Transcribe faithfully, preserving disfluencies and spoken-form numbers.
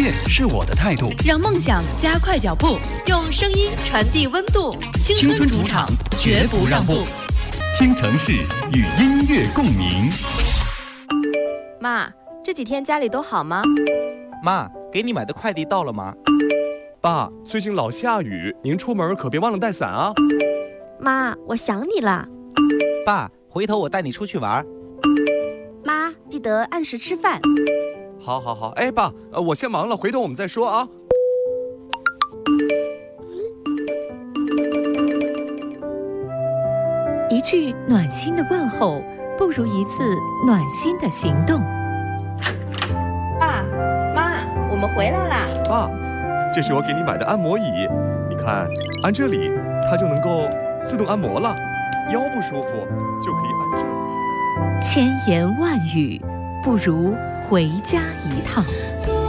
业是我的态度， 让梦想加快脚步， 用声音传递温度。 青春主场，绝不让步。京城市与音乐共鸣。 妈，这几天家里都好吗？ 妈，给你买的快递到了吗？ 爸，最近老下雨，您出门可别忘了带伞啊。 妈，我想你了。 爸，回头我带你出去玩。 妈，记得按时吃饭。 好好好，哎，爸，呃，我先忙了，回头我们再说啊。 一句暖心的问候，不如一次暖心的行动。 爸妈，我们回来啦。 爸，这是我给你买的按摩椅，你看，按这里它就能够自动按摩了，腰不舒服就可以按这里。 千言万语不如回家一趟。